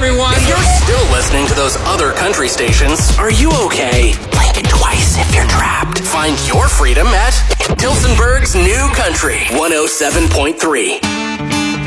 everyone. If you're still listening to those other country stations, are you okay? Blink twice if you're trapped. Find your freedom at Tilsonburg's New Country 107.3.